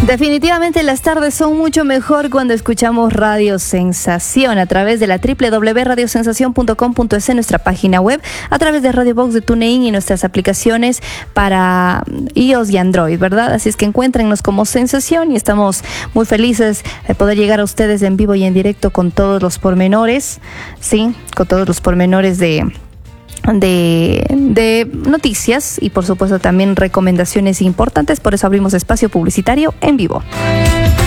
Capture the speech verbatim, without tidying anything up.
Definitivamente las tardes son mucho mejor cuando escuchamos Radio Sensación a través de la doble u doble u doble u punto radio sensación punto com punto es, nuestra página web, a través de Radio Box de TuneIn y nuestras aplicaciones para iOS y Android, ¿verdad? Así es que encuéntrennos como Sensación y estamos muy felices de poder llegar a ustedes en vivo y en directo con todos los pormenores, ¿sí? Con todos los pormenores de... De, de noticias y por supuesto también recomendaciones importantes. Por eso abrimos espacio publicitario en vivo.